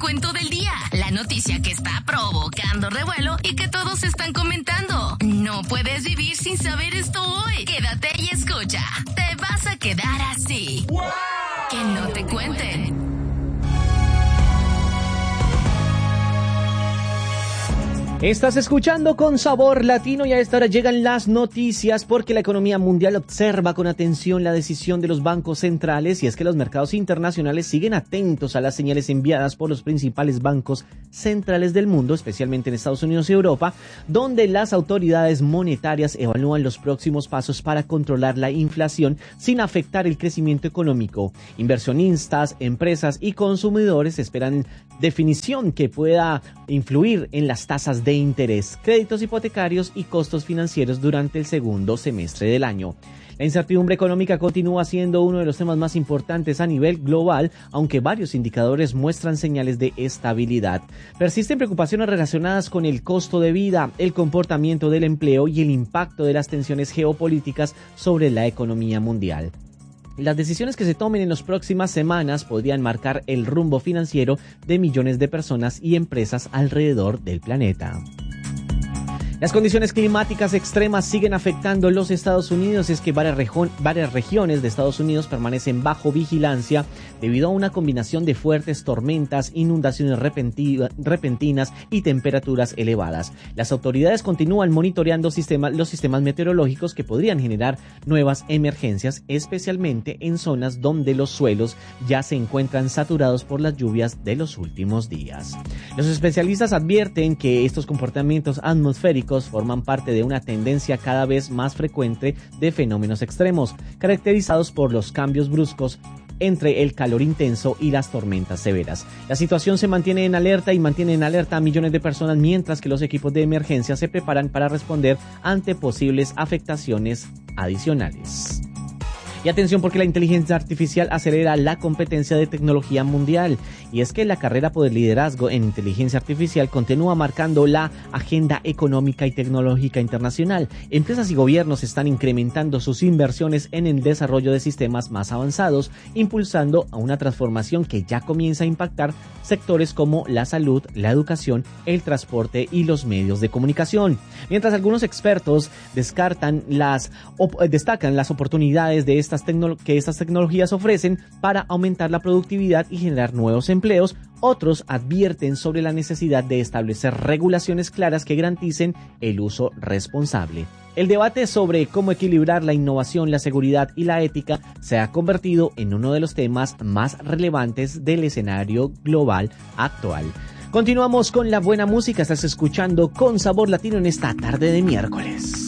cuento del día, la noticia que está provocando revuelo y que todos están comentando. No puedes vivir sin saber esto hoy. Quédate y escucha. Te vas a quedar así. ¡Wow! Que no te cuenten. Estás escuchando Con Sabor Latino y a esta hora llegan las noticias porque la economía mundial observa con atención la decisión de los bancos centrales y es que los mercados internacionales siguen atentos a las señales enviadas por los principales bancos centrales del mundo, especialmente en Estados Unidos y Europa, donde las autoridades monetarias evalúan los próximos pasos para controlar la inflación sin afectar el crecimiento económico. Inversionistas, empresas y consumidores esperan definición que pueda influir en las tasas de interés, créditos hipotecarios y costos financieros durante el segundo semestre del año. La incertidumbre económica continúa siendo uno de los temas más importantes a nivel global, aunque varios indicadores muestran señales de estabilidad. Persisten preocupaciones relacionadas con el costo de vida, el comportamiento del empleo y el impacto de las tensiones geopolíticas sobre la economía mundial. Las decisiones que se tomen en las próximas semanas podrían marcar el rumbo financiero de millones de personas y empresas alrededor del planeta. Las condiciones climáticas extremas siguen afectando los Estados Unidos. Es que varias regiones de Estados Unidos permanecen bajo vigilancia debido a una combinación de fuertes tormentas, inundaciones repentinas y temperaturas elevadas. Las autoridades continúan monitoreando los sistemas meteorológicos que podrían generar nuevas emergencias, especialmente en zonas donde los suelos ya se encuentran saturados por las lluvias de los últimos días. Los especialistas advierten que estos comportamientos atmosféricos forman parte de una tendencia cada vez más frecuente de fenómenos extremos, caracterizados por los cambios bruscos entre el calor intenso y las tormentas severas. La situación se mantiene en alerta y mantiene en alerta a millones de personas mientras que los equipos de emergencia se preparan para responder ante posibles afectaciones adicionales. Y atención porque la inteligencia artificial acelera la competencia de tecnología mundial. Y es que la carrera por el liderazgo en inteligencia artificial continúa marcando la agenda económica y tecnológica internacional. Empresas y gobiernos están incrementando sus inversiones en el desarrollo de sistemas más avanzados, impulsando a una transformación que ya comienza a impactar sectores como la salud, la educación, el transporte y los medios de comunicación. Mientras algunos expertos destacan las oportunidades de que estas tecnologías ofrecen para aumentar la productividad y generar nuevos empleos, otros advierten sobre la necesidad de establecer regulaciones claras que garanticen el uso responsable. El debate sobre cómo equilibrar la innovación, la seguridad y la ética se ha convertido en uno de los temas más relevantes del escenario global actual. Continuamos con la buena música. Estás escuchando Con Sabor Latino en esta tarde de miércoles.